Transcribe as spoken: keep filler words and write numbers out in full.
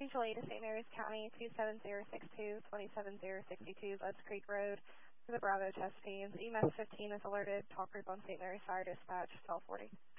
Mutual aid to Saint Mary's County, two seven zero six two, two seven zero six two, Budds Creek Road, for the Bravo chest teams. E M S fifteen is alerted. Talk group on Saint Mary's Fire Dispatch, twelve forty.